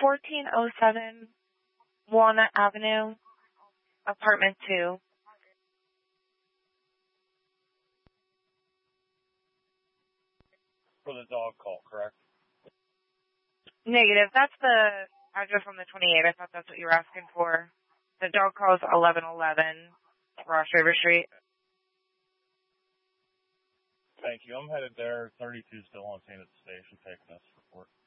1407 Walnut Avenue, apartment 2. For the dog call, correct? Negative. That's the address on the 28th. I thought that's what you were asking for. The dog call is 1111 Ross River Street. Thank you. I'm headed there. 32 still on scene at the station taking this report.